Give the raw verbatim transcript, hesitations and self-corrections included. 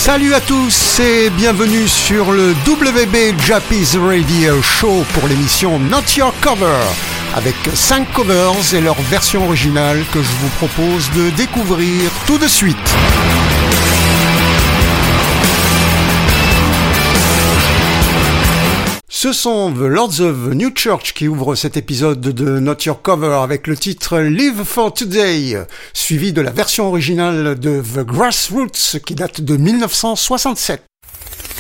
Salut à tous et bienvenue sur le W B Jappies Radio Show pour l'émission Not Your Cover, avec cinq covers et leur version originale que je vous propose de découvrir tout de suite. Ce sont The Lords of New Church qui ouvrent cet épisode de Not Your Cover avec le titre Live for Today, suivi de la version originale de The Grassroots qui date de mille neuf cent soixante-sept.